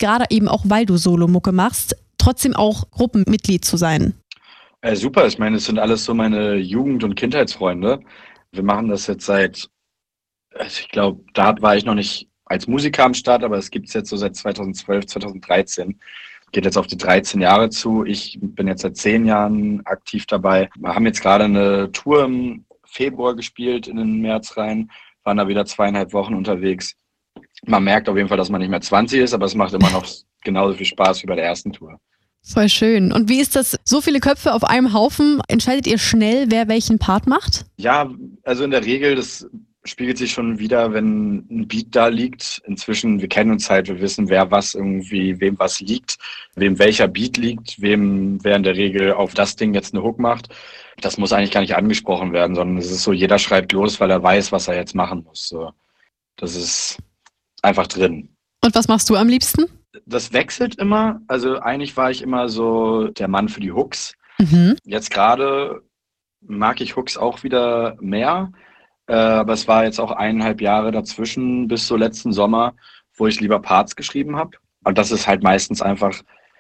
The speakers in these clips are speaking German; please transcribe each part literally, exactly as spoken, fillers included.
gerade eben auch, weil du Solo-Mucke machst, trotzdem auch Gruppenmitglied zu sein? Äh, super, ich meine, es sind alles so meine Jugend- und Kindheitsfreunde. Wir machen das jetzt seit, also ich glaube, da war ich noch nicht als Musiker am Start, aber es gibt es jetzt so seit zweitausendzwölf, zweitausenddreizehn. Geht jetzt auf die dreizehn Jahre zu. Ich bin jetzt seit zehn Jahren aktiv dabei. Wir haben jetzt gerade eine Tour im Februar gespielt, in den März rein, waren da wieder zweieinhalb Wochen unterwegs. Man merkt auf jeden Fall, dass man nicht mehr zwanzig ist, aber es macht immer noch genauso viel Spaß wie bei der ersten Tour. Voll schön. Und wie ist das, so viele Köpfe auf einem Haufen? Entscheidet ihr schnell, wer welchen Part macht? Ja, also in der Regel, das spiegelt sich schon wieder, wenn ein Beat da liegt. Inzwischen, wir kennen uns halt, wir wissen, wer was irgendwie, wem was liegt, wem welcher Beat liegt, wem wer in der Regel auf das Ding jetzt eine Hook macht. Das muss eigentlich gar nicht angesprochen werden, sondern es ist so, jeder schreibt los, weil er weiß, was er jetzt machen muss. So, das ist einfach drin. Und was machst du am liebsten? Das wechselt immer. Also eigentlich war ich immer so der Mann für die Hooks. Mhm. Jetzt gerade mag ich Hooks auch wieder mehr. Äh, aber es war jetzt auch eineinhalb Jahre dazwischen bis so letzten Sommer, wo ich lieber Parts geschrieben habe. Und das ist halt meistens einfach,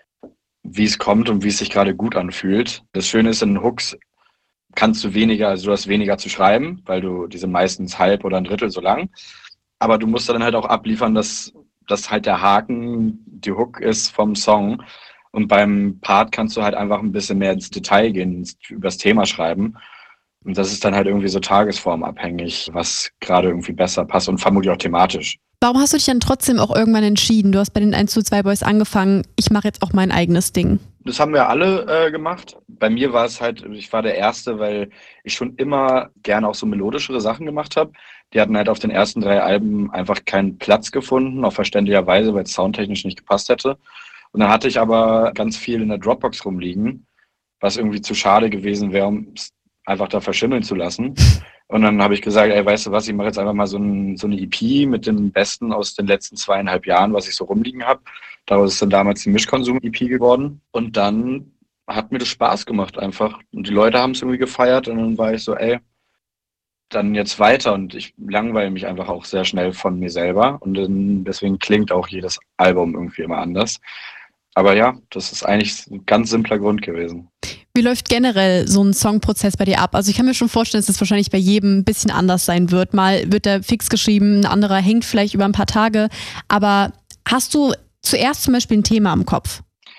wie es kommt und wie es sich gerade gut anfühlt. Das Schöne ist, in Hooks kannst du weniger, also du hast weniger zu schreiben, weil du, die sind meistens halb oder ein Drittel so lang. Aber du musst dann halt auch abliefern, dass, dass halt der Haken die Hook ist vom Song. Und beim Part kannst du halt einfach ein bisschen mehr ins Detail gehen, über das Thema schreiben. Und das ist dann halt irgendwie so tagesformabhängig, was gerade irgendwie besser passt und vermutlich auch thematisch. Warum hast du dich dann trotzdem auch irgendwann entschieden? Du hast bei den eins zu zwei Boys angefangen, ich mache jetzt auch mein eigenes Ding. Das haben wir alle äh, gemacht. Bei mir war es halt, ich war der Erste, weil ich schon immer gerne auch so melodischere Sachen gemacht habe. Die hatten halt auf den ersten drei Alben einfach keinen Platz gefunden, auf verständlicherweise, weil es soundtechnisch nicht gepasst hätte. Und dann hatte ich aber ganz viel in der Dropbox rumliegen, was irgendwie zu schade gewesen wäre, um es einfach da verschimmeln zu lassen. Und dann habe ich gesagt, ey, weißt du was, ich mache jetzt einfach mal so, ein, so eine E P mit dem Besten aus den letzten zweieinhalb Jahren, was ich so rumliegen habe. Daraus ist dann damals die Mischkonsum-E P geworden. Und dann hat mir das Spaß gemacht einfach. Und die Leute haben es irgendwie gefeiert. Und dann war ich so, ey, dann jetzt weiter. Und ich langweile mich einfach auch sehr schnell von mir selber. Und dann, deswegen klingt auch jedes Album irgendwie immer anders. Aber ja, das ist eigentlich ein ganz simpler Grund gewesen. Wie läuft generell so ein Songprozess bei dir ab? Also ich kann mir schon vorstellen, dass es wahrscheinlich bei jedem ein bisschen anders sein wird. Mal wird der fix geschrieben, ein anderer hängt vielleicht über ein paar Tage. Aber hast du zuerst zum Beispiel ein Thema im Kopf?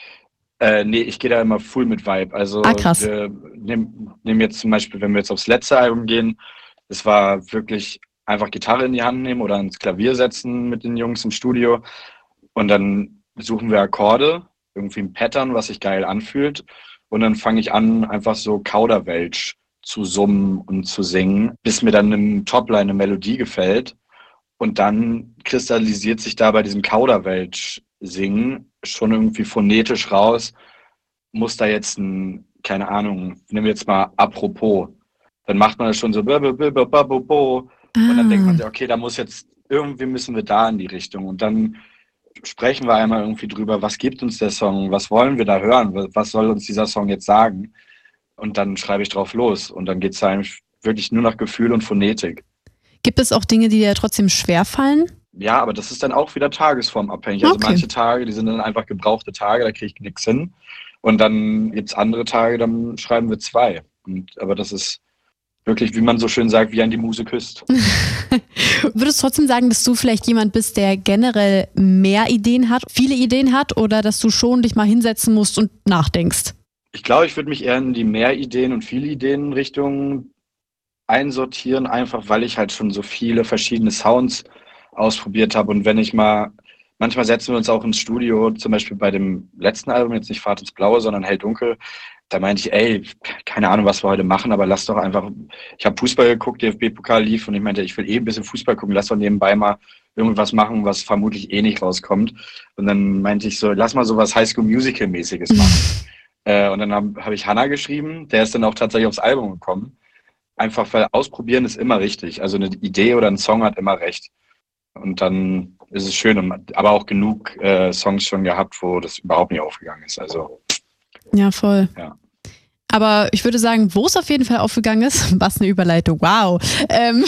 Äh, nee, ich gehe da immer full mit Vibe. Also Ah, krass. wir nehmen, nehmen jetzt zum Beispiel, wenn wir jetzt aufs letzte Album gehen, es war wirklich einfach Gitarre in die Hand nehmen oder ans Klavier setzen mit den Jungs im Studio. Und dann suchen wir Akkorde, irgendwie ein Pattern, was sich geil anfühlt. Und dann fange ich an, einfach so Kauderwelsch zu summen und zu singen, bis mir dann im Topline eine Melodie gefällt. Und dann kristallisiert sich da bei diesem Kauderwelsch-Singen schon irgendwie phonetisch raus, muss da jetzt ein, keine Ahnung, nehmen wir jetzt mal apropos. Dann macht man das schon so, und dann denkt man sich, okay, da muss jetzt, irgendwie müssen wir da in die Richtung. Und dann sprechen wir einmal irgendwie drüber, was gibt uns der Song, was wollen wir da hören, was soll uns dieser Song jetzt sagen? Und dann schreibe ich drauf los. Und dann geht es eigentlich wirklich nur nach Gefühl und Phonetik. Gibt es auch Dinge, die dir trotzdem schwerfallen? Ja, aber das ist dann auch wieder tagesformabhängig. Also Okay. manche Tage, die sind dann einfach gebrauchte Tage, da kriege ich nichts hin. Und dann gibt es andere Tage, dann schreiben wir zwei. Und, aber das ist wirklich, wie man so schön sagt, wie an die Muse küsst. Würdest du trotzdem sagen, dass du vielleicht jemand bist, der generell mehr Ideen hat, viele Ideen hat, oder dass du schon dich mal hinsetzen musst und nachdenkst? Ich glaube, ich würde mich eher in die Mehrideen und viele Ideen Richtung einsortieren, einfach weil ich halt schon so viele verschiedene Sounds ausprobiert habe. Und wenn ich mal, manchmal setzen wir uns auch ins Studio, zum Beispiel bei dem letzten Album, jetzt nicht Fahrt ins Blaue, sondern Hell Dunkel, da meinte ich, ey, keine Ahnung, was wir heute machen, aber lass doch einfach, ich habe Fußball geguckt, D F B-Pokal lief und ich meinte, ich will eh ein bisschen Fußball gucken, lass doch nebenbei mal irgendwas machen, was vermutlich eh nicht rauskommt. Und dann meinte ich so, lass mal sowas High-School-Musical-mäßiges machen. äh, und dann habe hab ich Hannah geschrieben, der ist dann auch tatsächlich aufs Album gekommen. Einfach, weil ausprobieren ist immer richtig. Also eine Idee oder ein Song hat immer recht. Und dann ist es schön, aber auch genug äh, Songs schon gehabt, wo das überhaupt nicht aufgegangen ist. Also Ja, voll. Ja. Aber ich würde sagen, wo es auf jeden Fall aufgegangen ist, was eine Überleitung, wow, ähm,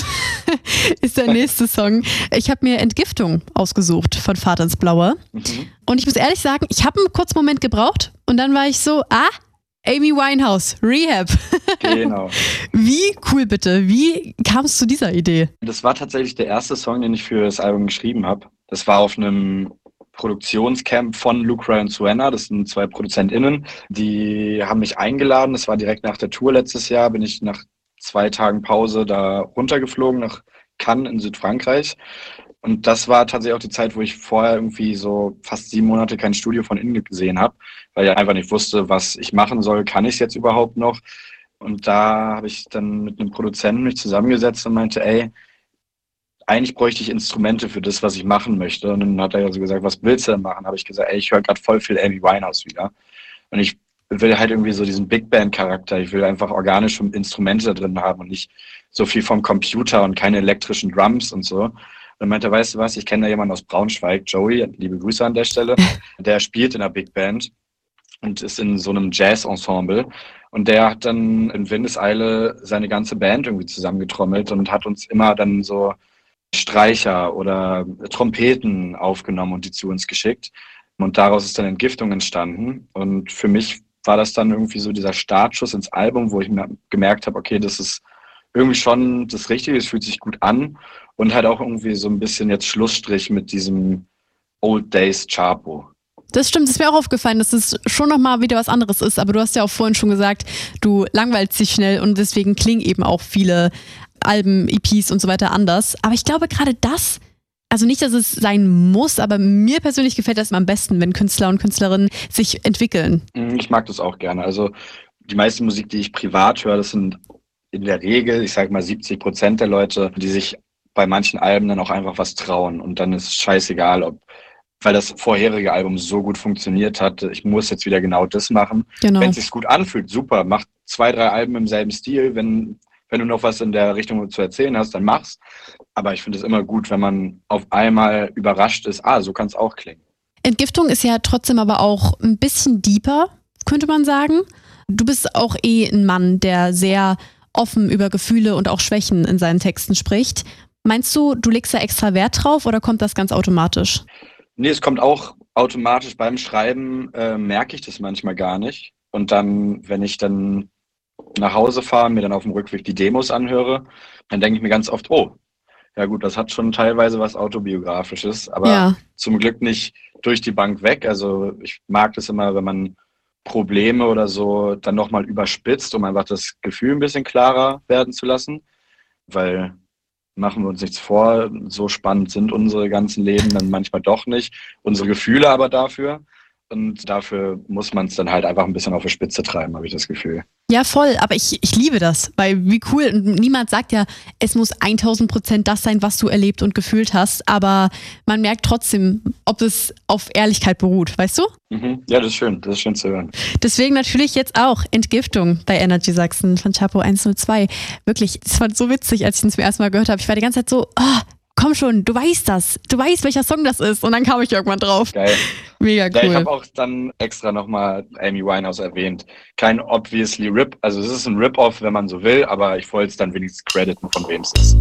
ist der nächste Song. Ich habe mir Entgiftung ausgesucht von Fahrt ins Blaue. Mhm. Und ich muss ehrlich sagen, ich habe einen kurzen Moment gebraucht und dann war ich so, ah, Amy Winehouse, Rehab. Genau. Wie cool bitte, wie kam es zu dieser Idee? Das war tatsächlich der erste Song, den ich für das Album geschrieben habe. Das war auf einem Produktionscamp von Lucra und Suena, das sind zwei ProduzentInnen, die haben mich eingeladen, das war direkt nach der Tour letztes Jahr, bin ich nach zwei Tagen Pause da runtergeflogen nach Cannes in Südfrankreich und das war tatsächlich auch die Zeit, wo ich vorher irgendwie so fast sieben Monate kein Studio von innen gesehen habe, weil ich einfach nicht wusste, was ich machen soll, kann ich es jetzt überhaupt noch? Und da habe ich dann mit einem Produzenten mich zusammengesetzt und meinte, ey, eigentlich bräuchte ich Instrumente für das, was ich machen möchte. Und dann hat er so gesagt, was willst du denn machen? Habe ich gesagt, ey, ich höre gerade voll viel Amy Winehouse wieder. Und ich will halt irgendwie so diesen Big Band-Charakter. Ich will einfach organische Instrumente da drin haben und nicht so viel vom Computer und keine elektrischen Drums und so. Und dann meinte er, weißt du was, ich kenne da jemanden aus Braunschweig, Joey, liebe Grüße an der Stelle, der spielt in einer Big Band und ist in so einem Jazz-Ensemble. Und der hat dann in Windeseile seine ganze Band irgendwie zusammengetrommelt und hat uns immer dann so Streicher oder Trompeten aufgenommen und die zu uns geschickt. Und daraus ist dann Entgiftung entstanden. Und für mich war das dann irgendwie so dieser Startschuss ins Album, wo ich mir gemerkt habe, okay, das ist irgendwie schon das Richtige, es fühlt sich gut an. Und halt auch irgendwie so ein bisschen jetzt Schlussstrich mit diesem Old Days Chapo. Das stimmt, es ist mir auch aufgefallen, dass es schon nochmal wieder was anderes ist. Aber du hast ja auch vorhin schon gesagt, du langweilst dich schnell und deswegen klingen eben auch viele Alben, E Ps und so weiter anders. Aber ich glaube gerade das, also nicht, dass es sein muss, aber mir persönlich gefällt das am besten, wenn Künstler und Künstlerinnen sich entwickeln. Ich mag das auch gerne. Also die meiste Musik, die ich privat höre, das sind in der Regel, ich sage mal siebzig Prozent der Leute, die sich bei manchen Alben dann auch einfach was trauen. Und dann ist es scheißegal, ob, weil das vorherige Album so gut funktioniert hat, ich muss jetzt wieder genau das machen. Genau. Wenn es sich gut anfühlt, super, mach zwei, drei Alben im selben Stil, wenn Wenn du noch was in der Richtung zu erzählen hast, dann mach's. Aber ich finde es immer gut, wenn man auf einmal überrascht ist, ah, so kann es auch klingen. Entgiftung ist ja trotzdem aber auch ein bisschen deeper, könnte man sagen. Du bist auch eh ein Mann, der sehr offen über Gefühle und auch Schwächen in seinen Texten spricht. Meinst du, du legst da extra Wert drauf oder kommt das ganz automatisch? Nee, es kommt auch automatisch. Beim Schreiben äh, merke ich das manchmal gar nicht. Und dann, wenn ich dann nach Hause fahre, mir dann auf dem Rückweg die Demos anhöre, dann denke ich mir ganz oft, oh, ja gut, das hat schon teilweise was Autobiografisches, aber ja, zum Glück nicht durch die Bank weg. Also ich mag das immer, wenn man Probleme oder so dann nochmal überspitzt, um einfach das Gefühl ein bisschen klarer werden zu lassen, weil machen wir uns nichts vor, so spannend sind unsere ganzen Leben dann manchmal doch nicht, unsere Gefühle aber dafür. Und dafür muss man es dann halt einfach ein bisschen auf die Spitze treiben, habe ich das Gefühl. Ja, voll. Aber ich, ich liebe das, weil wie cool. Und niemand sagt ja, es muss tausend Prozent das sein, was du erlebt und gefühlt hast. Aber man merkt trotzdem, ob es auf Ehrlichkeit beruht, weißt du? Mhm. Ja, das ist schön. Das ist schön zu hören. Deswegen natürlich jetzt auch Entgiftung bei Energy Sachsen von Chapo hundertzwei. Wirklich, es war so witzig, als ich ihn zum ersten Mal gehört habe. Ich war die ganze Zeit so, oh, komm schon, du weißt das. Du weißt, welcher Song das ist. Und dann kam ich irgendwann drauf. Geil. Mega cool. Ja, ich habe auch dann extra nochmal Amy Winehouse erwähnt. Kein obviously Rip, also es ist ein Rip-Off, wenn man so will, aber ich wollte es dann wenigstens crediten, von wem es ist.